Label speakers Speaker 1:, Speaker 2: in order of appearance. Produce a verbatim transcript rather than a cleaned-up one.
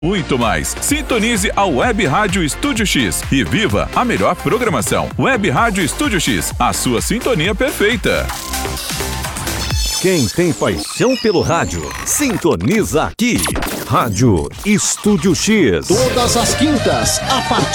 Speaker 1: Muito mais. Sintonize a Web Rádio Estúdio X e viva a melhor programação. Web Rádio Estúdio X, a sua sintonia perfeita.
Speaker 2: Quem tem paixão pelo rádio, sintoniza aqui. Rádio Estúdio X.
Speaker 3: Todas as quintas, a partir